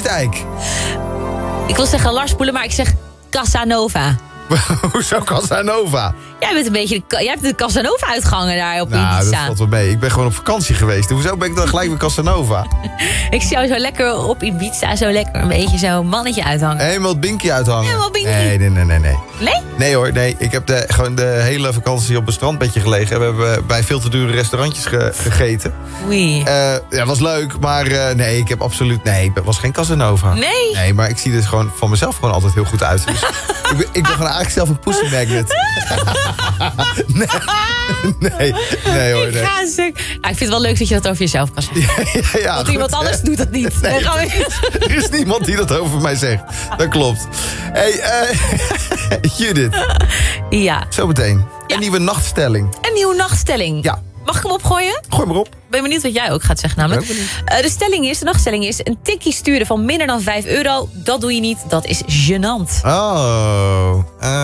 het Eik? Ik wil zeggen Larspoelen, maar ik zeg Casanova. Hoezo Casanova? Jij bent een beetje jij hebt de Casanova-uitgangen daar op Nou, dat Ibiza. valt wel mee. Ik ben gewoon op vakantie geweest. Hoezo ben ik dan gelijk bij Casanova? Ik zie jou zo lekker op Ibiza, zo lekker een beetje zo'n mannetje uithangen. Helemaal het binky uithangen. Helemaal binky. Nee. Nee? Nee hoor, nee. Ik heb gewoon de hele vakantie op een strandbedje gelegen. We hebben bij veel te dure restaurantjes gegeten. Oei. Ja, was leuk, maar nee, ik heb absoluut... Nee, ik was geen Casanova. Nee? Nee, maar ik zie er gewoon van mezelf gewoon altijd heel goed uit. Dus ik ben gewoon eigenlijk zelf een pussy magnet. nee hoor, Ik nee. ga een stuk. Nou, ik vind het wel leuk dat je dat over jezelf kan zeggen. Ja, Want goed, iemand anders doet dat niet. Nee, Dan gaan we... er is niemand die dat over mij zegt. Dat klopt. Hey, Judith, Ja. zometeen. Ja. Een nieuwe nachtstelling. Een nieuwe nachtstelling. Ja. Mag ik hem opgooien? Gooi maar op. Ik ben benieuwd wat jij ook gaat zeggen namelijk. Ben ook De nachtstelling is... een tikkie sturen van minder dan €5. Dat doe je niet. Dat is gênant. Oh.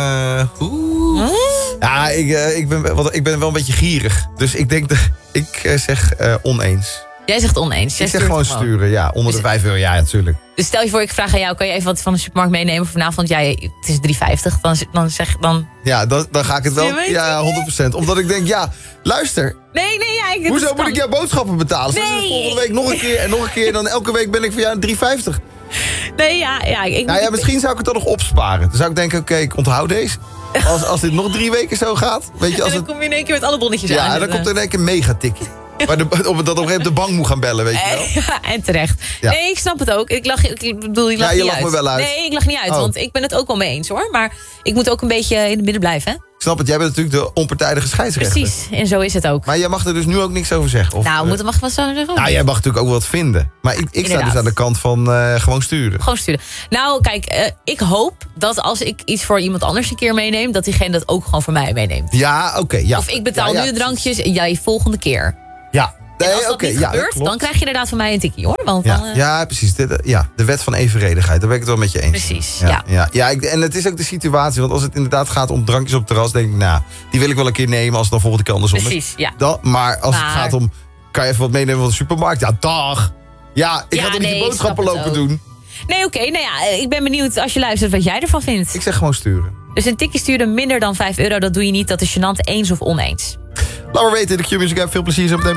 Ja, ik ben wel een beetje gierig. Dus ik denk dat ik zeg oneens. Jij zegt oneens. Jij Ik zeg stuurt gewoon sturen, ja. Onder de €5, ja, natuurlijk. Dus stel je voor, ik vraag aan jou... kan je even wat van de supermarkt meenemen voor vanavond? Jij, het is €3,50. Dan... Ja, dan ga ik het wel. Je weet Ja, 100%. Omdat ik denk, ja, luister. Nee, ja. Hoezo moet ik jouw boodschappen betalen? Straks is het volgende week nog een keer en nog een keer. En dan elke week ben ik voor jou $3,50. Nee, ja. Nou ja, misschien zou ik het dan nog opsparen. Dan zou ik denken, oké, ik onthoud deze. Als dit nog 3 weken zo gaat. Weet je, En als dan het, kom je in één keer met alle bonnetjes aan. ja, dan komt er in één keer een megatikje. Maar dat op een gegeven moment de bank moet gaan bellen, weet je wel. Ja, en terecht. Ja. Nee, ik snap het ook. Ik lach Ja, je niet lacht uit. me wel uit. Nee, ik lach niet uit, Oh. want ik ben het ook wel mee eens hoor. Maar ik moet ook een beetje in het midden blijven, hè? Ik snap het, jij bent natuurlijk de onpartijdige scheidsrechter. Precies, en zo is het ook. Maar jij mag er dus nu ook niks over zeggen. Of, Mag ik wat zo zeggen? nou, jij mag natuurlijk ook wat vinden. Maar ik sta Inderdaad. dus aan de kant van gewoon sturen. Gewoon sturen. Nou, kijk, ik hoop dat als ik iets voor iemand anders een keer meeneem... dat diegene dat ook gewoon voor mij meeneemt. Ja, oké. Ja. Of ik betaal Ja, nu de drankjes en jij volgende keer. Ja. En als Nee, dat oké, niet ja, gebeurt, klopt. dan krijg je inderdaad van mij een tikkie, hoor. Want Ja, dan, ja, precies. De wet van evenredigheid, daar ben ik het wel met je eens. Precies, ja. En het is ook de situatie, want als het inderdaad gaat om drankjes op het terras... denk ik, nou, die wil ik wel een keer nemen als het dan volgende keer andersom Precies, is. ja. Maar als het gaat om, kan je even wat meenemen van de supermarkt? Ja, dag! Ja, ik ga toch niet je boodschappen snap het lopen ook. doen? Nee, oké. Nou ja, ik ben benieuwd als je luistert wat jij ervan vindt. Ik zeg gewoon sturen. Dus een tikkie sturen minder dan €5, dat doe je niet. Dat is gênant, eens of oneens. Laat maar weten in de Q-Music app. Veel plezier zo meteen.